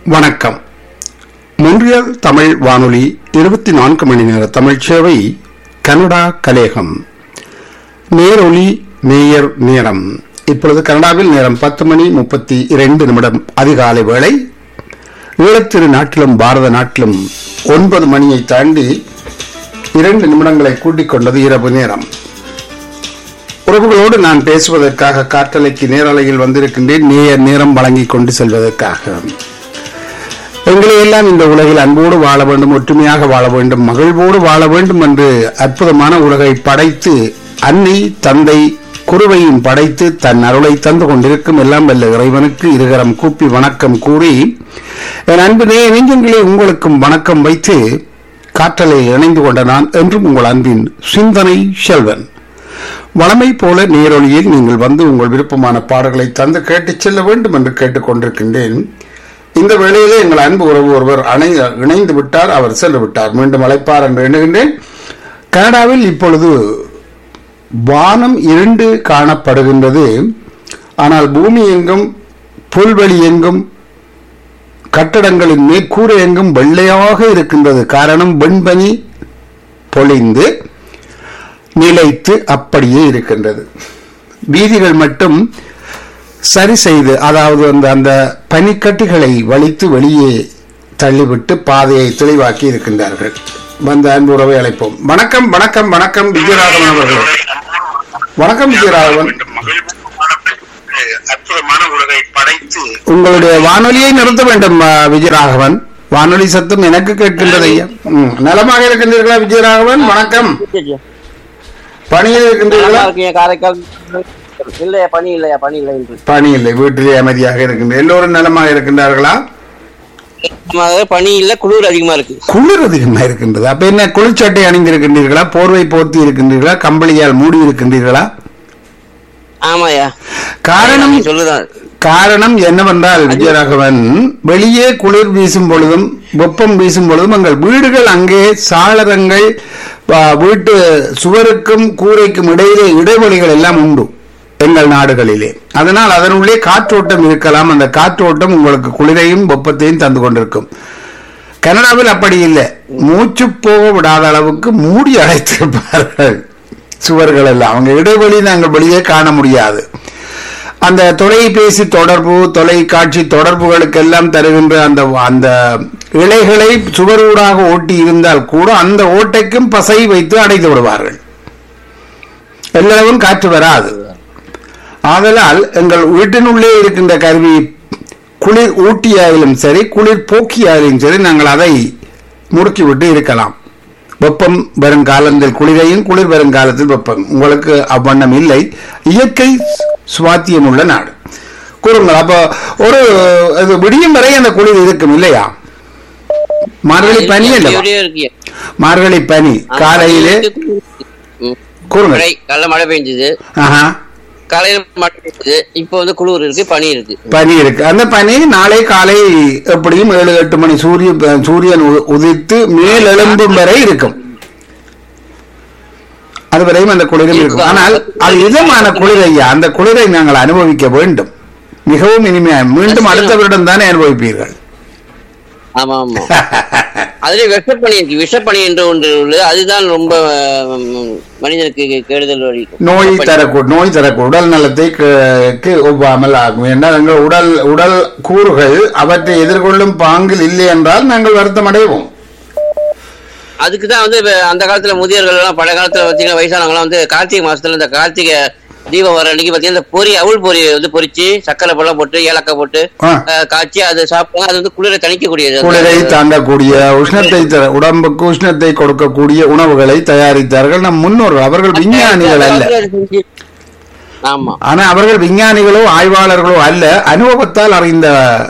வணக்கம். மொன்றியல் தமிழ் வானொலி 24 மணி நேர தமிழ் சேவை, கனடா கலேகம். நேரொலி நேயர் நேரம். இப்பொழுது கனடாவில் நேரம் 10:32 அதிகாலை வேளை. ஈழத்திரு நாட்டிலும் பாரத நாட்டிலும் 9 மணியை தாண்டி 2 நிமிடங்களை கூட்டிக் கொண்டது இரவு நேரம். உறவுகளோடு நான் பேசுவதற்காக காற்றலைக்கு நேரலையில் வந்திருக்கின்றேன். நேரம் வழங்கிக் கொண்டு செல்வதற்காக. எங்களை எல்லாம் இந்த உலகில் அன்போடு வாழ வேண்டும், ஒற்றுமையாக வாழ வேண்டும், மகிழ்வோடு வாழ வேண்டும் என்று அற்புதமான உலகை படைத்து அன்னை தந்தை குருவையும் படைத்து தன் அருளை தந்து கொண்டிருக்கும் எல்லாம் வல்ல இறைவனுக்கு இருகரம் கூப்பி வணக்கம் கூறி, என் அன்பு நெஞ்சங்களே உங்களுக்கும் வணக்கம் வைத்து காற்றலை இணைந்து கொண்ட நான் என்றும் உங்கள் அன்பின் சிந்தனை செல்வன். வளமை போல நேரொலியில் நீங்கள் வந்து உங்கள் விருப்பமான பாடல்களை தந்து கேட்டுச் செல்ல வேண்டும் என்று கேட்டுக்கொண்டிருக்கின்றேன். இந்த வேளையிலே எங்கள் அன்பு உறவு ஒருவர் இணைந்து விட்டார், அவர் சென்று விட்டார். மீண்டும் அழைப்பார் என்று எண்ணுகின்றேன். கனடாவில் இப்பொழுது வானம் இருண்டு காணப்படுகின்றது. ஆனால் பூமி எங்கும், புல்வெளி எங்கும், கட்டடங்களின் மேற்கூரை எங்கும் வெள்ளையாக இருக்கின்றது. காரணம், வெண்பனி பொழிந்து நிலைத்து அப்படியே இருக்கின்றது. வீதிகள் மட்டும் சரி செய்து, அதாவது அந்த பனிக்கட்டிகளை வலித்து வெளியே தள்ளிவிட்டு பாதையை தெளிவாக்கி இருக்கின்றார்கள். வந்த அன்பு உறவை அழைப்போம். வணக்கம் வணக்கம் வணக்கம் விஜயராகவன் அவர்கள். வணக்கம் விஜயராகவன். உங்களுடைய வானொலியை நிறுத்த வேண்டும் விஜயராகவன். வானொலி சத்தம் எனக்கு கேட்கின்றது. ஐயா, நலமாக இருக்கின்றீர்களா விஜயராகவன்? வணக்கம். பணியில் இருக்கின்றீர்களா? பணி இல்லை, வீட்டிலே அமைதியாக இருக்கின்ற எல்லோரும் நலமாக இருக்கின்றார்களா? பணி இல்ல, குளிர் அதிகமா இருக்கு. குளிர் அதிகமா இருக்கின்றது. அப்ப என்ன, குளிர்ச்சட்டை அணிந்திருக்கின்றீர்களா? போர்வை போர்த்தி இருக்கின்றீர்களா? கம்பளியால் மூடி இருக்கின்றீர்களா? ஆமாயா. காரணம் என்னவென்றால் விஜயராகவன், வெளியே குளிர் வீசும் பொழுதும் வெப்பம் வீசும் பொழுதும் எங்கள் வீடுகள் அங்கே சாளரங்கள், வீட்டு சுவருக்கும் கூரைக்கும் இடையிலே இடைவெளிகள் எல்லாம் உண்டு எங்கள் நாடுகளிலே. அதனால் அதனுள்ளே காற்றோட்டம் இருக்கலாம். அந்த காற்றோட்டம் உங்களுக்கு குளிரையும் வெப்பத்தையும் தந்து கொண்டிருக்கும். கனடாவில் அப்படி இல்லை. மூச்சு போக விடாத அளவுக்கு மூடி அடைத்திருப்பார்கள் சுவர்கள் எல்லாம். அவங்க இடைவெளி நாங்கள் வெளியே காண முடியாது. அந்த தொலைபேசி தொடர்பு, தொலைக்காட்சி தொடர்புகளுக்கெல்லாம் தருகின்ற அந்த இலைகளை சுவரூடாக ஓட்டி இருந்தால் கூட அந்த ஓட்டைக்கும் பசை வைத்து அடைத்து விடுவார்கள். எல்லாரும் காற்று வராது. ஆதலால் எங்கள் வீட்டினுள்ளே இருக்கின்ற கருவி குளிர் ஊட்டியாயிலும் சரி, குளிர் போக்கியாயிலும் சரி, நாங்கள் அதை முறுக்கிவிட்டு இருக்கலாம். வெப்பம் வரும் காலத்தில் குளிரையும், குளிர் வரும் காலத்தில் வெப்பம். உங்களுக்கு அவ்வண்ணம் இல்லை. இயற்கை சுவாத்தியம் உள்ள நாடு. கூறுங்கள். அப்போ ஒரு விடியும் வரை அந்த குளிர் இருக்கும் இல்லையா? மார்கழி பனி அல்லவா? மார்கழி பனி காலையிலே கூறுங்கள். நல்ல மழை பெஞ்சது, காலையில மழை பெஞ்சது. இப்போ வந்து குளிர் இருக்கு, பனி இருக்கு. அந்த பனி நாளை காலை எப்படியும் 7-8 மணி சூரியன் உதித்து மேல் எழும்பும் வரை இருக்கும். அதுவரையும் அந்த குளிரும் இருக்கும். ஆனால் அது இதமான குளிர் ஐயா. அந்த குளிரை நாங்கள் அனுபவிக்க வேண்டும். மிகவும் இனிமையா. மீண்டும் அடுத்த வருடம் தானே அனுபவிப்பீர்கள். ஆமா ஆமா. அதுல விஷப்பணி இருக்கு. விஷப்பணி என்று ஒன்று உள்ளது. அதுதான் ரொம்ப மனிதனுக்கு கெடுதல் வழி. நோய் தரக்கூடும். உடல் நலத்தை ஒவ்வாமல் ஆகும். என்றால் எங்கள் உடல் கூறுகள் அவற்றை எதிர்கொள்ளும் பாங்கில் இல்லை என்றால் நாங்கள் வருத்தம் அடைவோம். அதுக்குதான் வந்து அந்த காலத்துல முதியோர்கள் எல்லாம், பழைய காலத்துல பாத்தீங்கன்னா வயசானவங்க எல்லாம் வந்து கார்த்திகை மாசத்துல இந்த கார்த்திகை தீபம் வர அன்னைக்கு பாத்தீங்கன்னா இந்த பொரி, அவள் பொரி வந்து பொரிச்சு சக்கரை பழம் போட்டு ஏலக்காய் போட்டு காய்ச்சி அதை சாப்பிடுவாங்க. அது வந்து குளிரை தணிக்கக்கூடியது, குளிரை தாண்டக்கூடிய, உடம்புக்கு உஷ்ணத்தை கொடுக்கக்கூடிய உணவுகளை தயாரித்தார்கள் நம் முன்னோர்கள். அவர்கள் விஞ்ஞானிகள் அல்ல. ஆமா. ஆனா அவர்கள் விஞ்ஞானிகளோ ஆய்வாளர்களோ அல்ல, அனுபவத்தால் அறிந்த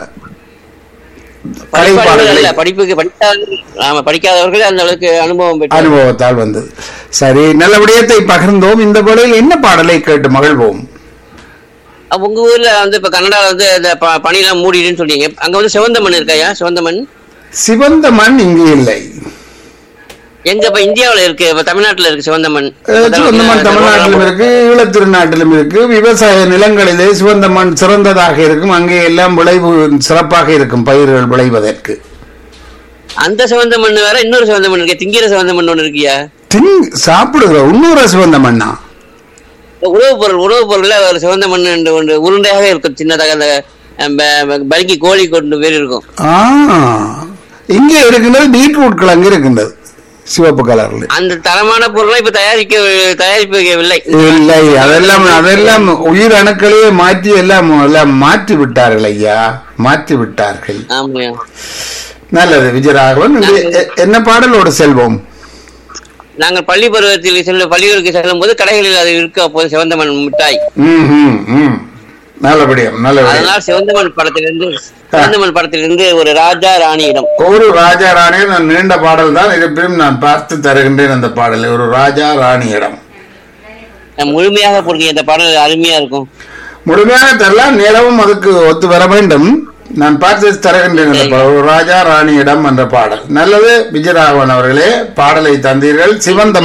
படிக்காதவர்கள் அந்த அளவுக்கு அனுபவத்தால் வந்தது. சரி, நல்ல விடயத்தை பகிர்ந்தோம். இந்த வேளையில் என்ன பாடலை கேட்டு மகிழ்வோம்? உங்க ஊர்ல வந்து இப்ப கனடால வந்து இந்த பனியெல்லாம் மூடிடுன்னு சொன்னீங்க. அங்க வந்து சிவந்த மண் இருக்காயா? சிவந்த மண் இங்கு இல்லை. எங்க இப்ப இந்தியாவுல இருக்கு, இப்ப தமிழ்நாட்டுல இருக்கு சிவந்த மண். சிவந்த மண் தமிழ்நாட்டிலும் இருக்கு, ஈழத்திருநாட்டிலும் இருக்கு. விவசாய நிலங்களிலே சிவந்த மண் சிறந்ததாக இருக்கும். அங்கே எல்லாம் விளைவு சிறப்பாக இருக்கும், பயிர்கள் விளைவதற்கு. அந்த சிவந்த மண் வேற, இன்னொரு சிவந்த மண் இருக்கு, திங்கிற சிவந்த மண் ஒண்ணு இருக்கியா? சாப்பிடுகிற இன்னொரு சிவந்த மண்ணா? உணவுப் பொருள்ல ஒரு சிவந்த மண் ஒன்று உருண்டையாக இருக்கும், சின்னதாக. அந்த பருக்கி கோழி கொண்டு பேர் இருக்கும். இங்கே இருக்கின்றது பீட்ரூட் கிழங்கு இருக்கின்றது, சிவப்பு கலர்ல. அந்த தரமான பொருளை இப்ப தயாரிக்கவில்லை. இல்லை, அதெல்லாம் உயிர் அணுக்களையே மாற்றி எல்லாம் மாற்றி விட்டார்கள் ஐயா, மாற்றி விட்டார்கள். ஆமாயா. நல்லது. விஜயராகவன், என்ன பாடலோடு செல்வோம்? நாங்கள் பள்ளி பருவத்தில் பள்ளிகளுக்கு செல்லும் போது கடைகளில் அது இருக்கு, அப்போது சிவந்த மண் மிட்டாய். நல்லபடியும் அதனால் சிவந்த மண் படத்திலிருந்து ஒரு ராஜா ராணியிடம். ஒரு ராஜா ராணி நீண்ட பாடல் தான், இருப்பினும் நான் பார்த்து தருகின்றேன் அந்த பாடலை. ஒரு ராஜா ராணியிடம் முழுமையாக போடுங்க, இந்த பாடல் அருமையா இருக்கும். முழுமையாக தரலாம், நிலவும் அதுக்கு ஒத்து வர வேண்டும். நான் பார்த்து தருகின்றேன் ஒரு ராஜா ராணியிடம் என்ற பாடல். நல்லது விஜயராகவன் அவர்களே, பாடலை தந்தீர்கள். சிவந்த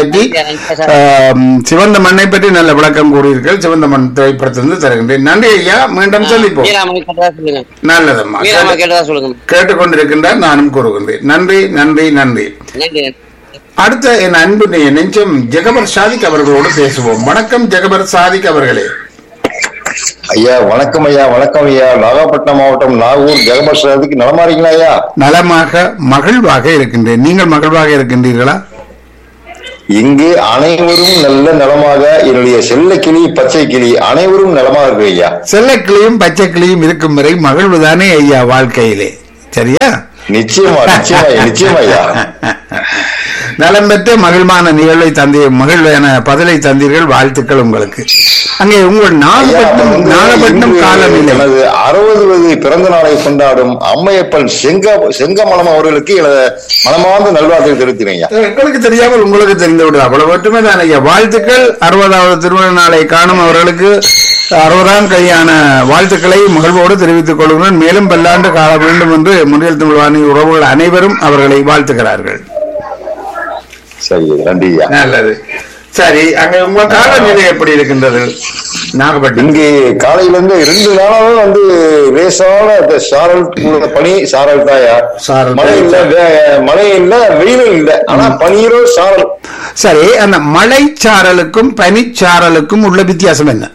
மண்ணை பற்றி நல்ல விளக்கம் கூறியிருக்கீர்கள். சிவந்த மண் திரைப்படத்திலிருந்து தருகின்றேன். நன்றி ஐயா, மீண்டும் சந்திப்போம். நல்லதம்மா, கேட்டுக்கொண்டிருக்கின்றார், நானும் கூறுகின்றேன். நன்றி நன்றி நன்றி. அடுத்த என் அன்பு நெஞ்சம் ஜெகபர் சாதிக் அவர்களோடு பேசுவோம். வணக்கம் ஜெகபர் சாதிக் அவர்களே. ஐயா வணக்கம். ஐயா வணக்கம் ஐயா. நாகப்பட்டினம் மாவட்டம் நாகூர் ஜெகபர் சாதிக். நலமா இருக்கீங்களா ஐயா? நலமாக மகிழ்வாக இருக்கின்றேன். நீங்கள் மகிழ்வாக இருக்கின்றீர்களா? இங்கு அனைவரும் நல்ல நலமாக, என்னுடைய செல்ல கிளி பச்சை கிளி அனைவரும் நலமாக இருக்கு ஐயா. செல்ல கிளியும் பச்சை கிளியும் இருக்கும் வரை மகிழ்வுதானே ஐயா வாழ்க்கையிலே, சரியா? நிச்சயமா நிச்சயமா நிச்சயமா ஐயா. நலம் பெற்ற மகிழ்மான நிகழ்வை மகிழ்வான பதிலை தந்தீர்கள். வாழ்த்துக்கள் உங்களுக்கு. அங்கே உங்கள் நாகப்பட்டினம் காலநிலை 60வது பிறந்த நாளை கொண்டாடும் அம்மையப்பன் செங்கமலம் அவர்களுக்கு மனமார்ந்த நல்வாழ்த்தை தெரிவிக்கிறேன். எங்களுக்கு தெரியாமல் உங்களுக்கு தெரிந்து விடுது, அவ்வளவு மட்டுமே தான் ஐயா. வாழ்த்துக்கள். 60வது திருமண நாளை காணும் அவர்களுக்கு 60ஆம் கையான வாழ்த்துக்களை மகிழ்வோடு தெரிவித்துக் கொள்கிறேன். மேலும் பல்லாண்டு காண வேண்டும் என்று முன்னில் தமிழ் வாணி உறவுகள் அனைவரும் அவர்களை வாழ்த்துகிறார்கள். சரி, நன்றி. நல்லது. சரி, அங்க உங்க காலநிலை எப்படி இருக்கின்றது நாகப்பட்டினம்? இங்கே காலையில இருந்து 2 நாளாவே லேசான சாரல் பனி சாரல் தாயா. மழை இல்ல வெயிலும் இல்ல, ஆனா பனியரோ சாரல். சரி, அந்த மழை சாரலுக்கும் பனிச்சாரலுக்கும் உள்ள வித்தியாசம் என்ன?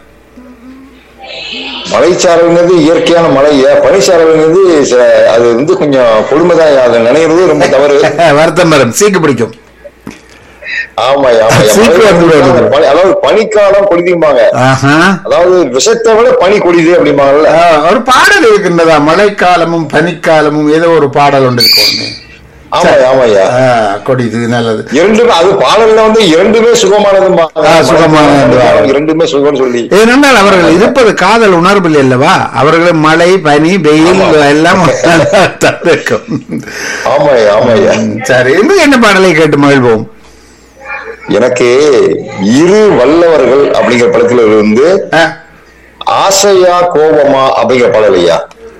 மழைச்சாரல்ங்கிறது இயற்கையான மழைய, பனிச்சாரல்ங்கிறது அது கொஞ்சம் கொடுமைதான். அதை நினைக்கிறது ரொம்ப தவறு. வருத்தம் வரும், சீக்கு பிடிக்கும். ஆமாயா அதாவது பனிக்காலம் கொடிதும்பாங்க, அதாவது விஷத்தை விட பனி கொடிது அப்படிம்பாங்கல்ல. ஒரு பாடல் இருக்கின்றதா, மழைக்காலமும் பனிக்காலமும் ஏதோ ஒரு பாடல் ஒன்று இருக்கும். ஆமாயா கொடிது. நல்லது. இரண்டுமே அது பாடல்ல இரண்டுமே சுகமானது, இரண்டுமே சுகம் சொல்லி. ஏனென்றால் அவர்கள் இருப்பது காதல் உணர்வில் அல்லவா, அவர்கள் மழை பனி வெயில் எல்லாம் தவிர்க்கும். ஆமாயா. சரி, என்ன பாடலை கேட்டு மகிழ்வோம்? எனக்கு இரு வல்லவர்கள் அப்படிங்கிற படத்துல இருந்து ஆசையா கோபமா அப்படிங்கிற பாடல் ஐயா.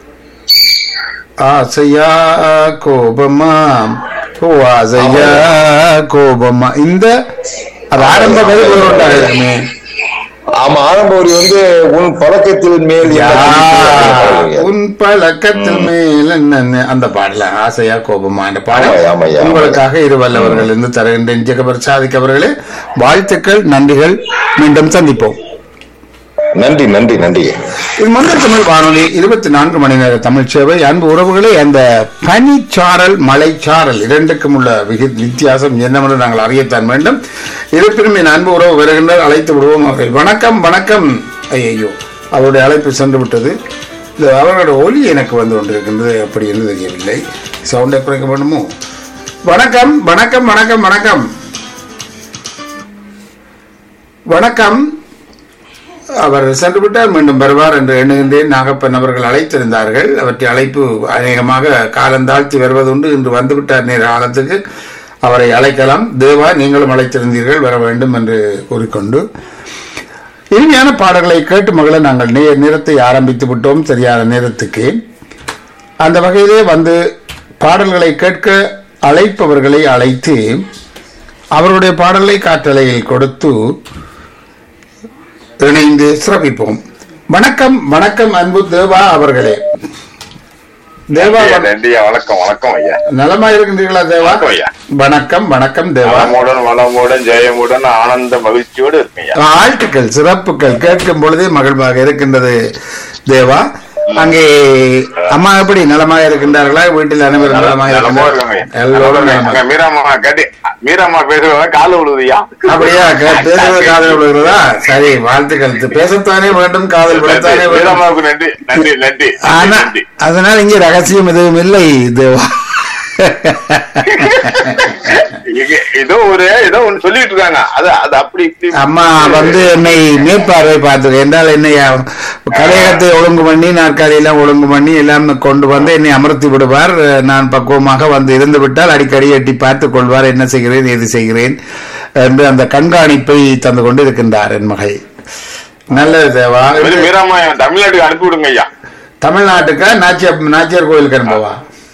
ஆசையா கோபமா, ஆசையா கோபமா, இந்த அது ஆரம்ப கதை. ஆமா, ஆரம்ப வரி உன் பழக்கத்தில் மேல், உன் பழக்கத்தில் மேல் அந்த பாடல ஆசையா கோபமா என்ற பாடல் உங்களுக்காக இருவல்லவர்கள் இருந்து தருகின்றேன். ஜெகபர் சாதிக் அவர்களே, வாழ்த்துக்கள், நன்றிகள். மீண்டும் சந்திப்போம். நன்றி நன்றி நன்றி. இது மந்தர் தமிழ் வானொலி 24 மணி நேர தமிழ் சேவை. அன்பு உறவுகளே, அந்த பனிச்சாரல் மலைச்சாரல் இரண்டுக்கும் உள்ள வித்தியாசம் என்னவென்று நாங்கள் அறியத்தான் வேண்டும். இருப்பினும் என் அன்பு உறவு வருகின்றார், அழைத்து விடுவோம் அவர்கள். வணக்கம் வணக்கம். ஐயோ, அவருடைய அழைப்பு சென்று விட்டது. அவர்களோட ஒலி எனக்கு கொண்டிருக்கின்றது, அப்படி என்று தெரியவில்லை. சவுண்டை குறைக்க வேண்டுமோ? வணக்கம் வணக்கம் வணக்கம் வணக்கம் வணக்கம். அவர் சென்று விட்டார், மீண்டும் வருவார் என்று எண்ணுகின்றேன். நாகப்பன் அவர்கள் அழைத்திருந்தார்கள். அவற்றை அழைப்பு அநேகமாக காலந்தாழ்த்தி வருவதுண்டு. இன்று வந்துவிட்டார் நேர காலத்துக்கு. அவரை அழைக்கலாம். தேவா, நீங்களும் அழைத்திருந்தீர்கள், வர வேண்டும் என்று கூறிக்கொண்டு இனிமையான பாடல்களை கேட்டு மகள நாங்கள் நேரத்தை ஆரம்பித்து விட்டோம், சரியான நேரத்துக்கு. அந்த வகையிலே பாடல்களை கேட்க அழைப்பவர்களை அழைத்து அவருடைய பாடலை காற்றலையில் கொடுத்து இணைந்து சிறப்பிப்போம். வணக்கம் வணக்கம் அன்பு தேவா அவர்களே. தேவா வணக்கம் வணக்கம் ஐயா. நலமா இருக்கின்றீர்களா தேவா? ஐயா வணக்கம் வணக்கம் தேவா. வளமுடன் ஜெயமுடன் ஆனந்த மகிழ்ச்சியோடு இருக்கீங்க. வாழ்த்துக்கள் சிறப்புகள் கேட்கும் பொழுதே மகிழ்வாக இருக்கின்றது தேவா. அங்கே அம்மா எப்படி நலமாக இருக்கின்றார்களா? வீட்டில் அனைவரும் நலமாக இருக்கின்றார்கள்? மீராமா பேசுறதா கால விழுதுயா? அப்படியா? பேசுறது காதல் விழுகிறதா? சரி, வாழ்த்துக்கள். பேசத்தானே வேண்டும், காதல் விழத்தானே வேண்டும். நன்றி நன்றி நன்றி. அதனால இங்கே ரகசியம் எதுவும் இல்லை தேவா. ஏதோ ஒண்ணு சொல்லிட்டு இருக்காங்க. அது அப்படி அம்மா வந்து என்னை மேற்பார்வை பார்த்தது என்றால் என்னை கலையகத்தை ஒழுங்கு பண்ணி நாற்காலியெல்லாம் ஒழுங்கு பண்ணி எல்லாம் கொண்டு வந்து என்னை அமர்த்தி விடுவார். நான் பக்குவமாக வந்து இருந்து விட்டால் அடிக்கடி எட்டி பார்த்துக் கொள்வார். என்ன செய்கிறேன் ஏது செய்கிறேன் என்று அந்த கண்காணிப்பை தந்து கொண்டு இருக்கின்றார் என் மகை. நல்லது தேவா. தமிழ்நாட்டுக்கு அனுப்பி விடுங்க ஐயா. தமிழ்நாட்டுக்கா? நாச்சியார் கோயிலுக்கு அனுப்பவா?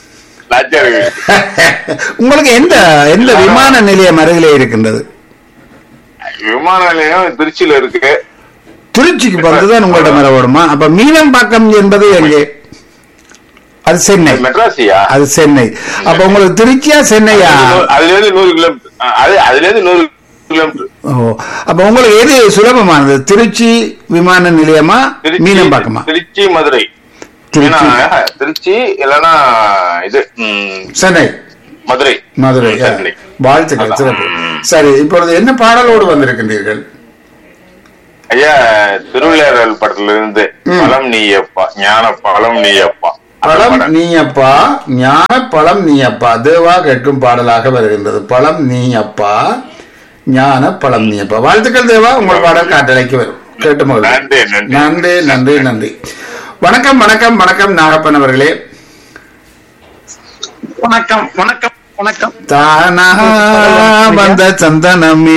உங்களுக்கு எந்த எந்த விமான நிலையம் அருகிலே இருக்கின்றது? விமான நிலையம் திருச்சியில இருக்கு. திருச்சிக்கு வந்துதான் உங்கள்ட்ட மரபடுமா? அப்ப மீனம்பாக்கம் என்பது எங்கே? அது சென்னை. மெட்ராஸியா? அது சென்னை. அப்ப உங்களுக்கு திருச்சியா சென்னையா? அதுல இருந்து 100 கிலோமீட்டர். அதுல இருந்து 100 கிலோமீட்டர். ஓ, அப்ப உங்களுக்கு எது சுலபமானது? திருச்சி விமான நிலையமா மீனம்பாக்கமா? திருச்சி மதுரை. திருச்சி இல்லனா இது சென்னை மதுரை. மதுரை. வாழ்த்துக்கள் சிறப்பு. சரி, இப்பொழுது என்ன பாடலோடு வந்திருக்கின்றீர்கள் ஐயா? திருவிளையாடல் படத்துல இருந்து பழம் நீயப்பா ஞான பழம் நீயப்பா. பழம் நீயப்பா ஞான பழம் நீயப்பா தேவா கேட்கும் பாடலாக வருகின்றது. பழம் நீயப்பா ஞான பழம் நீயப்பா. வாழ்த்துக்கள் தேவா. உங்கள் பாடல் காட்டலைக்கு வரும். கேட்டு மகிழ்ச்சி. நன்றி நன்றி நன்றி. வணக்கம் வணக்கம் வணக்கம் நாகப்பன் அவர்களே. வணக்கம் வணக்கம் வணக்கம். தானா வந்த சந்தனமே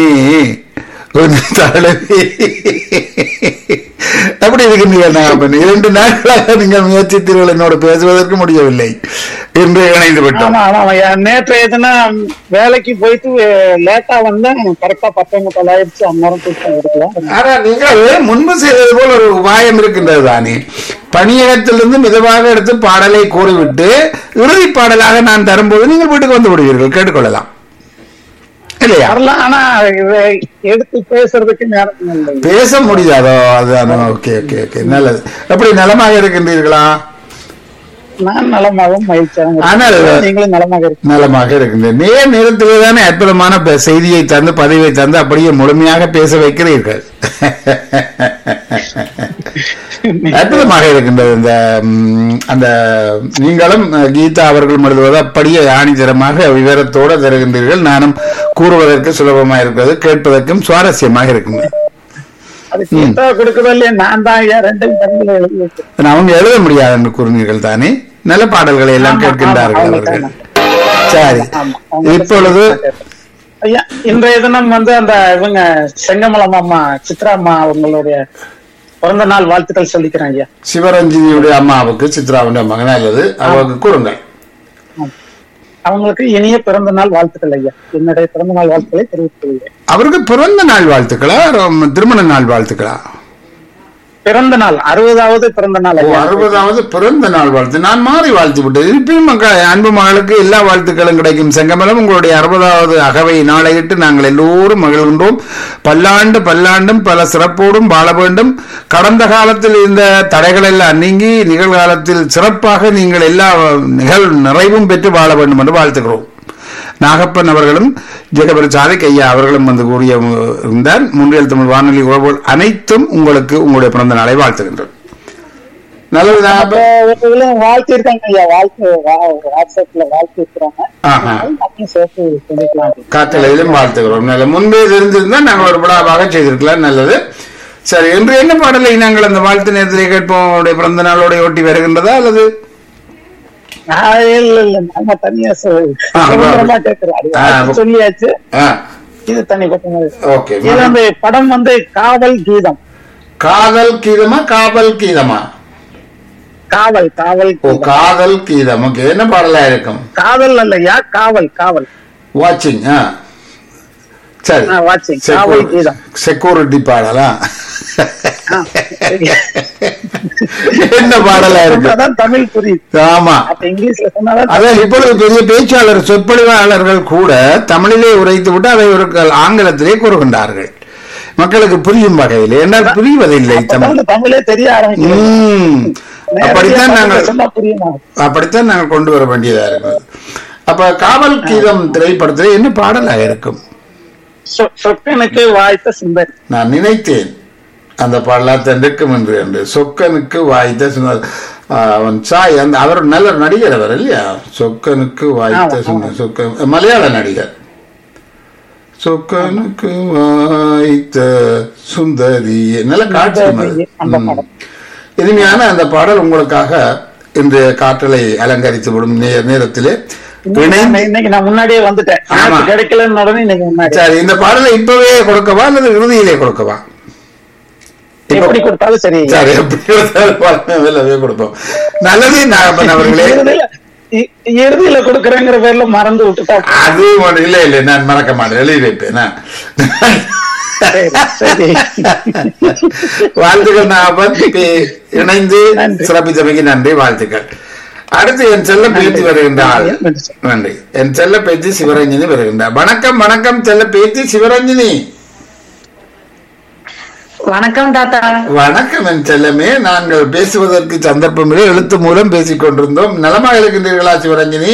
எப்படி இருக்கின்றீர்கள் நாகப்பன்? 2 நாட்களாக நீங்கள் முயற்சித்தீர்கள் என்னோட பேசுவதற்கு முடியவில்லை என்று இணைந்து விட்டோம். நேற்றைய தினம் வேலைக்கு போயிட்டு லேட்டா வந்தேன். கரெக்டா 10:15 ஆயிடுச்சு. அந்நேரம் எடுக்கலாம். ஆனா நீங்கள் முன்பு செய்தது போல் ஒரு உபாயம் இருக்கின்றது தானே? பணியகத்திலிருந்து மிதமாக எடுத்து பாடலை கூறிவிட்டு இறுதி பாடலாக நான் தரும்போது நீங்கள் வீட்டுக்கு வந்து விடுவீர்கள். கேட்டுக்கொள்ளலாம் இல்லையா? ஆனா எடுத்து பேசுறதுக்கு நேரம் பேச முடியாதோ? அதுதான். ஓகே ஓகே ஓகே, நல்லது. எப்படி நலமாக இருக்கின்றீர்களா? நான் நலமாகவும் மகிழ்ச்சியாக. ஆனால் நீங்களும் நலமாக இருக்கின்றேன். நேரத்திலே தானே அற்புதமான செய்தியை தந்து பதிவை தந்து அப்படியே முழுமையாக பேச வைக்கிறீர்கள். அற்புதமாக இருக்கின்றது. இந்த அந்த நீங்களும் கீதா அவர்களும் எழுதுவது அப்படியே ஆணித்தரமாக விவரத்தோடு தருகின்றீர்கள். நானும் கூறுவதற்கு சுலபமாக இருக்கிறது, கேட்பதற்கும் சுவாரஸ்யமாக இருக்கின்றது. அவங்க எழுத முடியாது என்று கூறினீர்கள் தானே? நல்ல பாடல்களை எல்லாம் கேட்கின்றார்கள் அவர்கள். சரி, இப்பொழுது ஐயா இன்றைய தினம் வந்து அந்த இவங்க செங்கமலம் அம்மா சித்ரா அம்மா அவங்களுடைய பிறந்த நாள் வாழ்த்துக்கள் சொல்லிக்கிறேன் ஐயா. சிவரஞ்சினியுடைய அம்மாவுக்கு சித்ராவுடைய மகன் அல்லது அவருக்கு கூறுங்கள். அவங்களுக்கு இனிய பிறந்த நாள் வாழ்த்துக்கள் ஐயா. என்னுடைய பிறந்த நாள் வாழ்த்துக்களை தெரிவித்துக் கொள்கிறேன். அவருக்கு பிறந்த நாள் வாழ்த்துக்களா திருமண நாள் வாழ்த்துக்களா? பிறந்த நாள் 60வது பிறந்த நாள். 60வது பிறந்த நாள் வாழ்த்து. நான் மாறி வாழ்த்து விட்டேன். இருப்பினும் அன்பு மகளுக்கு எல்லா வாழ்த்துக்களும் கிடைக்கும். செங்கமலம் உங்களுடைய 60வது அகவை நாளையிட்டு நாங்கள் எல்லோரும் மகிழ்கின்றோம். பல்லாண்டு பல்லாண்டும் பல சிறப்போடும் வாழ வேண்டும். கடந்த காலத்தில் இந்த தடைகள் எல்லாம் நீங்கி நிகழ்காலத்தில் சிறப்பாக நீங்கள் எல்லா நிறைவும் பெற்று வாழ வேண்டும் என்று வாழ்த்துகிறோம். நாகப்பன் அவர்களும் ஜெகபர் சாதிக் ஐயா அவர்களும் வந்து கூறிய இருந்தார். முன்றியல் தமிழ் வானொலி உறவுகள் அனைத்தும் உங்களுக்கு உங்களுடைய பிறந்த நாளை வாழ்த்துகின்றோம். நல்லது. காத்தலையிலும் வாழ்த்துகிறோம். நல்ல முன்பே தெரிஞ்சிருந்தா நாங்கள் ஒரு விழாவாக செய்திருக்கலாம். நல்லது. சரி, என்று என்ன பாடலை நாங்கள் அந்த வாழ்த்து நேரத்திலே கேட்போம்? அவருடைய பிறந்த நாளோட ஒட்டி வருகின்றதா அல்லது சொல்லியாச்சு? இது தனி படம் வந்து காவல் கீதம். காதல் கீதமா காவல் கீதமா? காவல் காவல் காதல் கீதம். ஓகே, என்ன பாடலா இருக்கும்? காதல் இல்லையா, காவல் காவல். வாட்சிங். சரி வாட்சிங் காவல் கீதம். செக்யூரிட்டி பாடலா? என்ன பாடலா இருக்கு? அதான் தமிழ் புரியுது. ஆமா, இங்கிலீஷ்ல சொன்னாதான் அதான் இப்பொழுது பெரிய பேச்சாளர் சொற்பொழிவாளர்கள் கூட தமிழிலே உரைத்து விட்டு அதை ஒரு ஆங்கிலத்திலே கூறுகின்றார்கள் மக்களுக்கு புரியும் வகையில். என்றால் புரிவதில்லை தமிழ். தமிழே தெரிய ஆரம்பிக்கும். அப்படித்தான் நாங்கள் கொண்டு வர வேண்டியதா இருக்கிறது. அப்ப காவல் கீதம் திரைப்படத்தில் என்ன பாடலாக இருக்கும்? சொக்கனுக்கு வாய்த்த சுந்தர். நான் நினைத்தேன் அந்த பாடலாத்தான் இருக்கும் என்று. சொக்கனுக்கு வாய்த்த சுந்தர், அவன் சாய், அந்த அவர் நல்ல நடிகர் அவர் இல்லையா? சொக்கனுக்கு வாய்த்த சுந்தர், சொக்க மலையாள நடிகர். சொக்கனுக்கு வாய்த்த சுந்தரி, நல்ல காட்சி. இனிமையான அந்த பாடல் உங்களுக்காக இன்றைய காற்றலை அலங்கரித்து விடும் நேரத்திலே இன்னைக்கு நான் முன்னாடியே வந்துட்டேன். கிடைக்கலன்னு உடனே இன்னைக்கு முன்னாடி. சரி, இந்த பாடலை இப்பவே கொடுக்கவா அல்லது இறுதியிலே கொடுக்கவா? எப்படி கொடுத்தாலும் சரி. சரி, எப்படி கொடுத்தாலும் கொடுப்போம். நல்லது. நாகப்பன் அவர்களே, இறுதியில கொடுக்கறேங்கிற பேர்ல மறந்து விட்டுட்டா அது இல்ல இல்ல, நான் மறக்க மாட்டேன், எழுதி வைப்பேன். வாழ்த்துக்கள் நாகப்பன், இணைந்து சிறப்பித்தமைக்கு நன்றி, வாழ்த்துக்கள். அடுத்து என் செல்ல பேத்தி வருகின்றாள். நன்றி. என் செல்ல பேத்தி சிவரஞ்சினி வருகின்றார். வணக்கம். வணக்கம் செல்ல பேத்தி சிவரஞ்சினி. வணக்கம் தாத்தா. வணக்கம் என் செல்லமே. நாங்கள் பேசுவதற்கு சந்தர்ப்பம் இல்லை, எழுத்து மூலம் பேசிக் கொண்டிருந்தோம். நலமாக இருக்கின்றீர்களா சிவரஞ்சினி?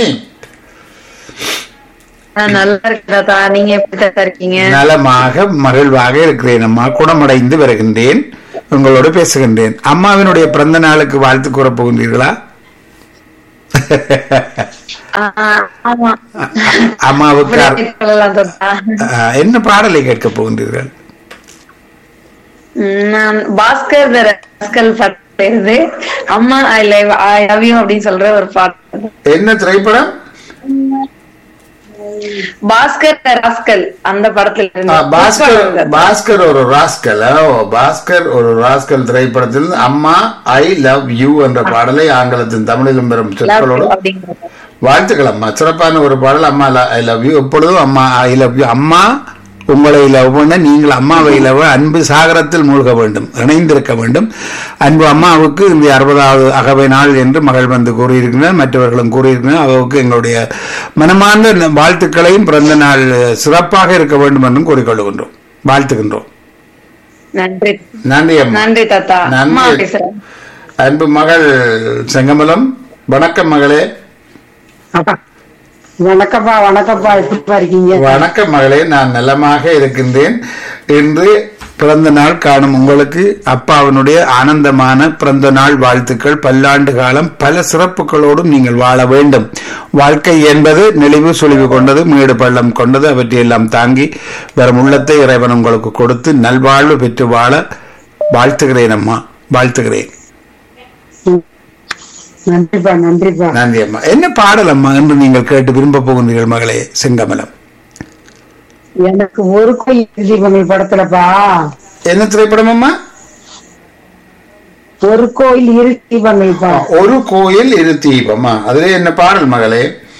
நல்லா இருக்கு தாத்தா. நீங்க எப்படி தாத்தா இருக்கீங்க? நலமாக மகிழ்வாக இருக்கிறேன் அம்மா. குணமடைந்து வருகின்றேன், உங்களோடு பேசுகின்றேன். அம்மாவினுடைய பிறந்த நாளுக்கு வாழ்த்து கூற போகின்றீர்களா? அம்மாவுக்கு என்ன பாடலை கேட்க போகின்றீர்கள்? பாஸ்கர் அம்மா ஐ லவ் யூ அப்படின்னு சொல்ற ஒரு பாட்டு. என்ன திரைப்படம்? பாஸ்கர் ராஸ்கல், அந்த படத்துல பாஸ்கர் ஒரு ராஸ்கல். பாஸ்கர் ஒரு ராஸ்கல் திரைப்படத்தில் அம்மா ஐ லவ் யூ என்ற பாடலை ஆங்கிலத்தின் தமிழிலும் பெறும் சொற்களோடு வாழ்த்துக்கள் அம்மா. சிறப்பான ஒரு பாடல். அம்மா ஐ லவ் யூ. எப்பொழுதும் அம்மா ஐ லவ் யூ. அம்மா உங்களை லவ் பண்ண நீங்கள் அம்மாவை லவ், அன்பு சாகரத்தில் மூழ்க வேண்டும், இணைந்திருக்க வேண்டும். அன்பு அம்மாவுக்கு இந்த 60வது அகவை நாள் என்று மகள் வந்து கூறியிருக்கிறார், மற்றவர்களும் கூறியிருக்கிறார். அவருக்கு எங்களுடைய மனமார்ந்த வாழ்த்துக்களையும் பிறந்த நாள் சிறப்பாக இருக்க வேண்டும் என்றும் கூறிக்கொள்கின்றோம், வாழ்த்துகின்றோம். நன்றி. நன்றி அம்மா. நன்றி தாத்தா. நன்றி. அன்பு மகள் செங்கமலம், வணக்கம் மகளே. வணக்கம்ப்பா. வணக்கம்ப்பா, எப்படி இருக்கீங்க? வணக்கம் மகளே, நான் நலமாக இருக்கின்றேன். இன்று பிறந்த நாள் காணும் உங்களுக்கு அப்பாவினுடைய ஆனந்தமான பிறந்த நாள் வாழ்த்துக்கள். பல்லாண்டு காலம் பல சிறப்புகளோடும் நீங்கள் வாழ வேண்டும். வாழ்க்கை என்பது நெளிவு சுழிவு கொண்டது, மேடு பள்ளம் கொண்டது. அவற்றையெல்லாம் தாங்கி வரும் உள்ளத்தை இறைவன் உங்களுக்கு கொடுத்து நல்வாழ்வு பெற்று வாழ வாழ்த்துகிறேன் அம்மா, வாழ்த்துகிறேன். நன்றிப்பா. நன்றிப்பா. நன்றி அம்மா. என்ன பாடல் அம்மா என்று நீங்கள் கேட்டு விரும்ப போகின்றீர்கள் மகளே செங்கமலம்? எனக்கு ஒரு கோயில் தீபங்கள் படத்துலப்பா. என்ன திரைப்படம் அம்மா? ஒரு கோயில் இரு தீபங்கள். ஒரு கோயில் இரு தீபமா, அதுல என்ன பாடல் மகளே?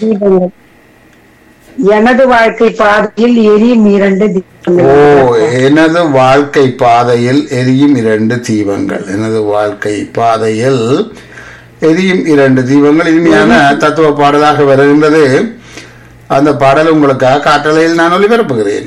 எனது வாழ்க்கை பாதையில் எரியும் 2 தீபங்கள். ஓ, எனது வாழ்க்கை பாதையில் எரியும் 2 தீபங்கள். எனது வாழ்க்கை பாதையில் எரியும் 2 தீபங்கள். இனிமையான தத்துவ பாடலாக வருகின்றது. அந்த பாடல் உங்களுக்காக காற்றலையில் நான் ஒளிபரப்புகிறேன்.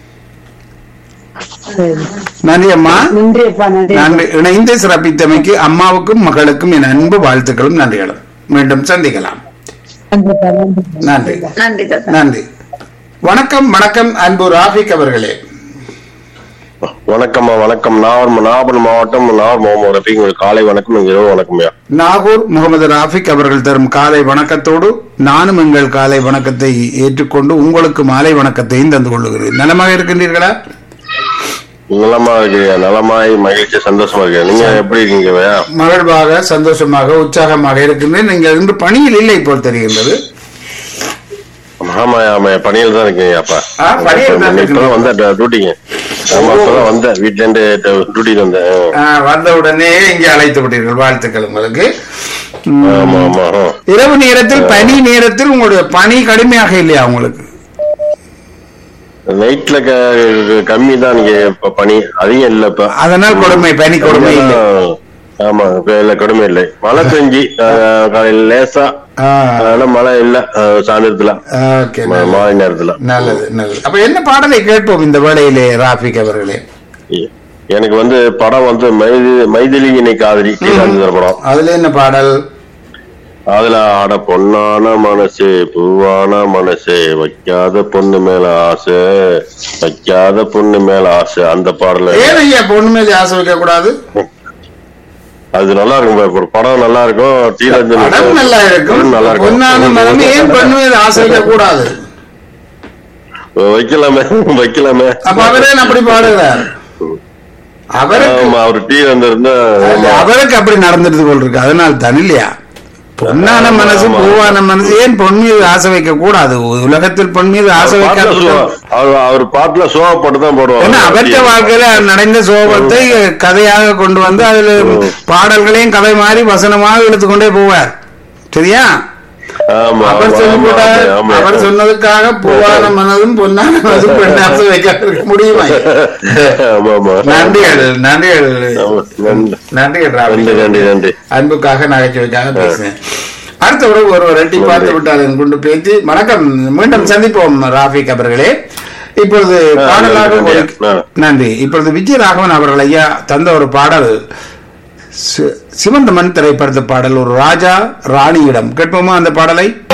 நன்றி அம்மா. நன்றி. இணைந்து சிறப்பித்தமைக்கு அம்மாவுக்கும் மகளுக்கும் என் அன்பு வாழ்த்துக்களும் நன்றிகளும். மீண்டும் சந்திக்கலாம். நன்றி. நன்றி. வணக்கம். வணக்கம் அன்பு ராஃபிக் அவர்களே. வணக்கம். வணக்கம். நாகூர் மாவட்டம் நாகூர் முகமது ரஃபீக். காலை வணக்கம், இரவு வணக்கம். நாகூர் முகமது ராஃபிக் அவர்கள் தரும் காலை வணக்கத்தோடு நானும் எங்கள் காலை வணக்கத்தை ஏற்றுக்கொண்டு உங்களுக்கு மாலை வணக்கத்தையும் தந்து கொள்ளுகிறேன். நலமாக இருக்கின்றீர்களா? நலமா இருக்கிறீங்க? நலமாய் மகிழ்ச்சி சந்தோஷமா இருக்கீங்க. நீங்க எப்படி இருக்கீங்க? மகிழ்வாக சந்தோஷமாக உற்சாகமாக இருக்கின்றேன். நீங்கள் இன்று பணியில் இல்லை போல் தெரிகின்றது. ஆமா ஆமா, பணியில் தான் இருக்கீங்க. அப்பா வந்த டியூட்டிங்க. வந்த வீட்டுல இருந்து டியூட்டிக்கு வந்தேன். வந்த உடனே இங்கே அழைத்து விட்டீர்கள். வாழ்த்துக்கள் உங்களுக்கு. இரவு நேரத்தில் பனி நேரத்தில் உங்களுடைய பணி கடுமையாக இல்லையா உங்களுக்கு? நைட்ல கம்மி தான் நீங்க இப்ப பனி அதிகம் இல்ல இப்ப. அதனால் கொடுமை, பனி கொடுமை இல்லை. ஆமா இப்ப இல்ல கொடுமை இல்லை. மழை பெஞ்சி காலையில லேசா, அதனால மழை இல்ல சாயந்தரத்துல மாலை நேரத்துல. நல்லது நல்லது. அப்ப என்ன பாடலை கேட்போம் இந்த வேளையிலே ராஃபிக் அவர்களே? எனக்கு வந்து படம் வந்து மைதிலி இணை காதலி படம். அதுல என்ன பாடல்? அதுல ஆட பொண்ணான மனசே பூவான மனசே வைக்காத பொண்ணு மேல ஆசை, வைக்காத பொண்ணு மேல ஆசை, அந்த பாடல. ஏன் ஐயா பொண்ணு மேல ஆசை வைக்க கூடாது? அது நல்லா இருக்கும், ஒரு படம் நல்லா இருக்கும், படம் நல்லா இருக்கும், நல்லா இருக்கும். பொண்ணான மனமே ஏன் பொண்ணு மேல ஆசை வைக்க கூடாது? வைக்கலாமே வைக்கலாமே. அப்ப அவரே அப்படி பாடுகிறார். அவர் டீ வந்திருந்தா அவருக்கு அப்படி நடந்துட்டு போல் இருக்கு. அதனால தான் இல்லையா? பொன்னான மனசு பூவான மனசு ஏன் பொன் மீது ஆசை வைக்க கூடாது? உலகத்தில் பொன் மீது ஆசை வைக்க அவர் பாட்டுல சோகப்பட்டு தான் போடுவாங்க. அவற்ற வாழ்க்கையில நடந்த சோகத்தை கதையாக கொண்டு வந்து அதுல பாடல்களையும் கதை மாதிரி வசனமாக எடுத்துக்கொண்டே போவார். சரியா? அவர் சொன்னதுக்காக பூவான மனதும் பொன்னான மனதும் பெண் ஆசை வைக்க முடியுமா? நன்றிகள் நன்றிகள் நன்றிகள் நன்றி. அன்புக்காக நகைச்சுவைக்காக பேசுறேன். அடுத்த உறவு ஒருவர் ரெட்டி பார்த்து விட்டார் கொண்டு பேசி வணக்கம், மீண்டும் சந்திப்போம் ராஃபிக் அவர்களே. இப்பொழுது பாடலாக நன்றி. இப்பொழுது விஜயராகவன் அவர்கள் ஐயா தந்த ஒரு பாடல் சிவந்தமன் திரைப்படத்து பாடல், ஒரு ராஜா ராணியிடம் கேட்போமா அந்த பாடலை?